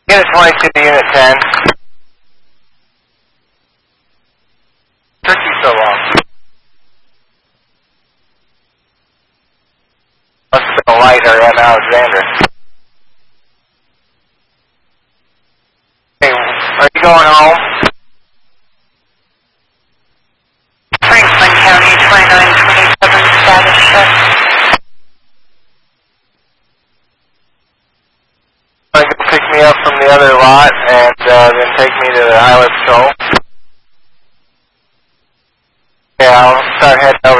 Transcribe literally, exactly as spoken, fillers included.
Unit twenty-two to Unit ten. Took you so long. Must have been a light or at Alexander. Hey, are you going home? Franklin County twenty-nine twenty-seven status check. You can pick me up from the other lot and uh, then take me to the highway patrol. Yeah, I'll start heading over